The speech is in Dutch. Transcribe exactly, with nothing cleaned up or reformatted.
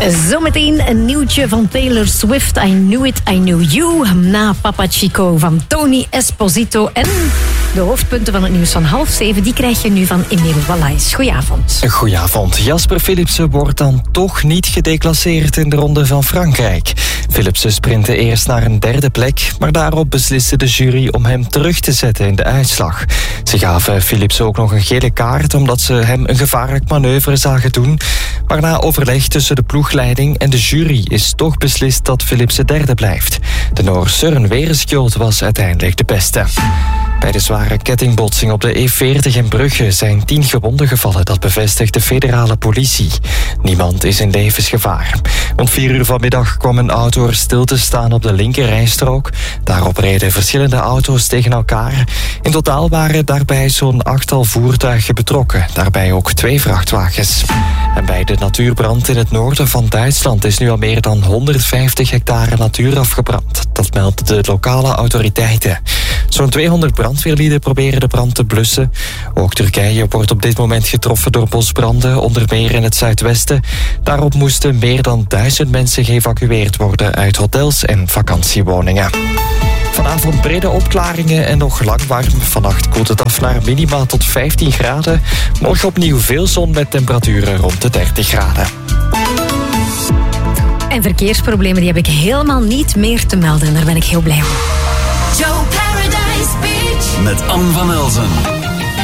Zometeen een nieuwtje van Taylor Swift. I Knew It, I Knew You. Na Papa Chico van Tony Esposito. En de hoofdpunten van het nieuws van half zeven, die krijg je nu van Emile Wallace. Goedenavond. Goedenavond. Jasper Philipsen wordt dan toch niet gedeclasseerd in de Ronde van Frankrijk. Philipsen sprintte eerst naar een derde plek, maar daarop besliste de jury om hem terug te zetten in de uitslag. Ze gaven Philipsen ook nog een gele kaart omdat ze hem een gevaarlijk manoeuvre zagen doen. Maar na overleg tussen de ploegleiding en de jury is toch beslist dat Philipsen derde blijft. De Noor Søren Werenskjold was uiteindelijk de beste. Bij de zware kettingbotsing op de E veertig in Brugge zijn tien gewonden gevallen. Dat bevestigt de federale politie. Niemand is in levensgevaar. Rond vier uur vanmiddag kwam een auto er stil te staan op de linkerrijstrook. Daarop reden verschillende auto's tegen elkaar. In totaal waren daarbij zo'n achttal voertuigen betrokken. Daarbij ook twee vrachtwagens. En bij de natuurbrand in het noorden van Duitsland is nu al meer dan honderdvijftig hectare natuur afgebrand. Dat melden de lokale autoriteiten. Zo'n tweehonderd brandweerlieden proberen de brand te blussen. Ook Turkije wordt op dit moment getroffen door bosbranden, onder meer in het zuidwesten. Daarop moesten meer dan duizend mensen geëvacueerd worden uit hotels en vakantiewoningen. Vanavond brede opklaringen en nog lang warm. Vannacht koelt het af naar minima tot vijftien graden. Morgen opnieuw veel zon met temperaturen rond de dertig graden. En verkeersproblemen die heb ik helemaal niet meer te melden. Daar ben ik heel blij om. Joe Paradise Beach met Anne van Elzen.